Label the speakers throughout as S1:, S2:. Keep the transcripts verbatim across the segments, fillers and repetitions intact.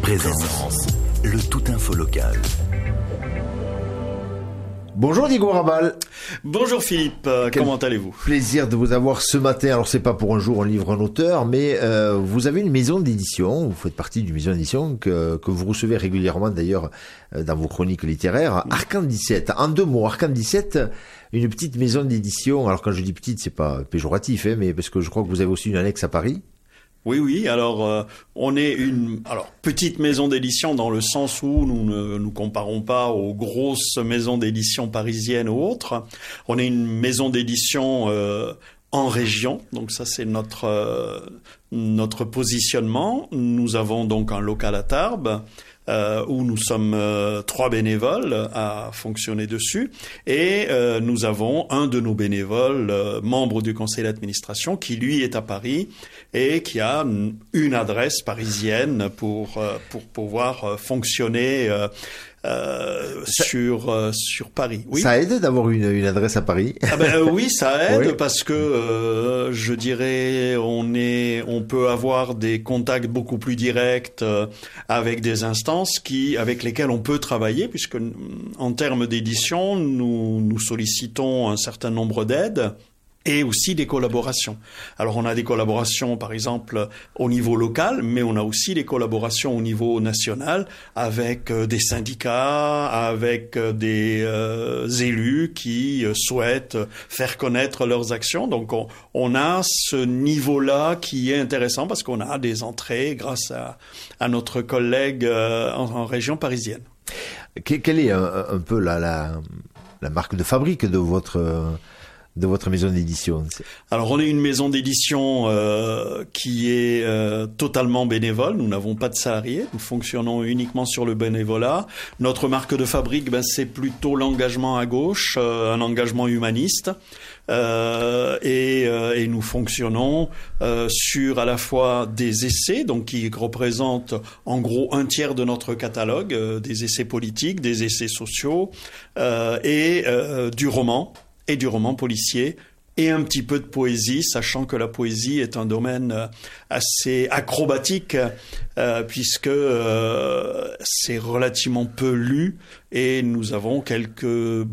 S1: Présence, le tout info local.
S2: Bonjour Diego Rabal.
S3: Bonjour Philippe, euh, comment allez-vous?
S2: Plaisir de vous avoir ce matin. Alors c'est pas pour un jour on livre un auteur, mais euh, vous avez une maison d'édition, vous faites partie d'une maison d'édition que, que vous recevez régulièrement d'ailleurs euh, dans vos chroniques littéraires. Arcane dix-sept, en deux mots, Arcane dix-sept, une petite maison d'édition. Alors quand je dis petite, c'est pas péjoratif, hein, mais parce que je crois que vous avez aussi une annexe à Paris.
S3: Oui, oui. Alors, euh, on est une alors petite maison d'édition dans le sens où nous ne nous comparons pas aux grosses maisons d'édition parisiennes ou autres. On est une maison d'édition euh, en région, donc ça c'est notre euh, notre positionnement. Nous avons donc un local à Tarbes. Euh, où nous sommes euh, trois bénévoles à fonctionner dessus, et euh, nous avons un de nos bénévoles, euh, membre du conseil d'administration, qui lui est à Paris et qui a une adresse parisienne pour euh, pour pouvoir euh, fonctionner euh, Euh, ça, sur euh, sur Paris. Oui.
S2: Ça aide d'avoir une, une adresse à Paris.
S3: Ah ben euh, oui, ça aide
S2: oui.
S3: Parce que euh, je dirais on est on peut avoir des contacts beaucoup plus directs euh, avec des instances qui avec lesquelles on peut travailler, puisque en termes d'édition nous nous sollicitons un certain nombre d'aides. Et aussi des collaborations. Alors on a des collaborations par exemple au niveau local, mais on a aussi des collaborations au niveau national avec euh, des syndicats, avec euh, des euh, élus qui euh, souhaitent faire connaître leurs actions. Donc on, on a ce niveau-là qui est intéressant parce qu'on a des entrées grâce à, à notre collègue euh, en, en région parisienne.
S2: Quelle est un, un peu la, la, la marque de fabrique de votre... de votre maison d'édition?
S3: Alors on est une maison d'édition euh, qui est euh, totalement bénévole. Nous n'avons pas de salariés. Nous fonctionnons uniquement sur le bénévolat. Notre marque de fabrique, ben, c'est plutôt l'engagement à gauche, euh, un engagement humaniste. Euh, et, euh, et nous fonctionnons euh, sur à la fois des essais, donc qui représentent en gros un tiers de notre catalogue, euh, des essais politiques, des essais sociaux euh, et euh, du roman. et du roman policier, et un petit peu de poésie, sachant que la poésie est un domaine assez acrobatique, euh, puisque euh, c'est relativement peu lu, et nous avons quelques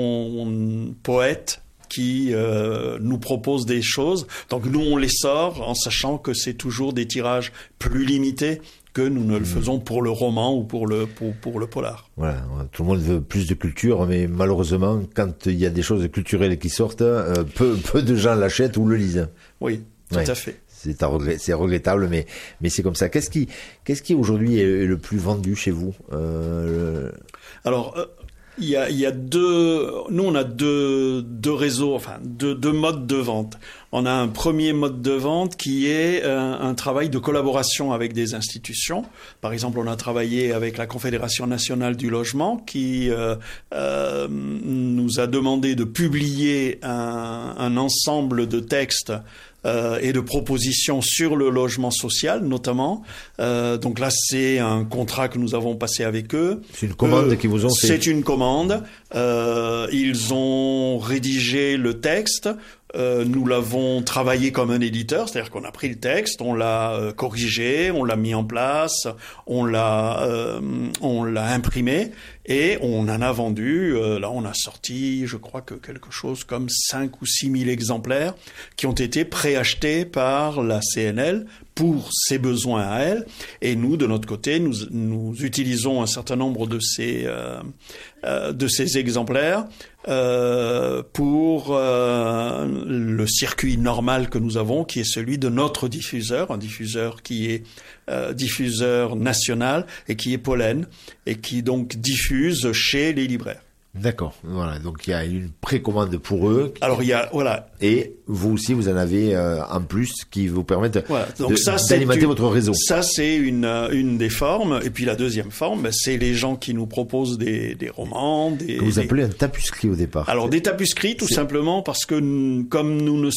S3: bons poètes qui euh, nous proposent des choses. Donc nous, on les sort en sachant que c'est toujours des tirages plus limités que nous ne le faisons pour le roman ou pour le pour, pour le polar.
S2: Voilà, tout le monde veut plus de culture, mais malheureusement, quand il y a des choses culturelles qui sortent, euh, peu peu de gens l'achètent ou le lisent.
S3: Oui, tout ouais, à fait.
S2: C'est, regret, c'est regrettable, mais mais c'est comme ça. Qu'est-ce qui qu'est-ce qui aujourd'hui est le plus vendu chez vous? euh, le...
S3: Alors. Euh... Il y a, il y a deux, nous on a deux, deux réseaux, enfin deux, deux modes de vente. On a un premier mode de vente qui est un, un travail de collaboration avec des institutions. Par exemple, on a travaillé avec la Confédération nationale du logement qui euh, euh, nous a demandé de publier un, un ensemble de textes Euh, et de propositions sur le logement social, notamment. Euh, donc là, c'est un contrat que nous avons passé avec eux.
S2: C'est une commande euh, qu'ils vous ont fait.
S3: C'est une commande. Euh, ils ont rédigé le texte. Euh, nous l'avons travaillé comme un éditeur, c'est-à-dire qu'on a pris le texte, on l'a euh, corrigé, on l'a mis en place, on l'a, euh, on l'a imprimé et on en a vendu. Euh, là, on a sorti, je crois que quelque chose comme cinq ou six mille exemplaires qui ont été préachetés par la C N L pour ses besoins à elle. Et nous, de notre côté, nous, nous utilisons un certain nombre de ces, euh, euh, de ces exemplaires euh, pour euh, le circuit normal que nous avons, qui est celui de notre diffuseur, un diffuseur qui est euh, diffuseur national et qui est Pollen, et qui donc diffuse chez les libraires.
S2: D'accord, voilà, donc il y a une précommande pour eux.
S3: Alors il y a, voilà.
S2: Et vous aussi, vous en avez euh, en plus qui vous permettent
S3: voilà. Donc
S2: de,
S3: ça,
S2: d'alimenter
S3: une,
S2: votre réseau.
S3: Ça, c'est une, une des formes. Et puis la deuxième forme, ben, c'est les gens qui nous proposent des, des romans. Des,
S2: que vous
S3: des...
S2: appelez un tapuscrit au départ.
S3: Alors des tapuscrits, tout c'est... simplement parce que comme nous ne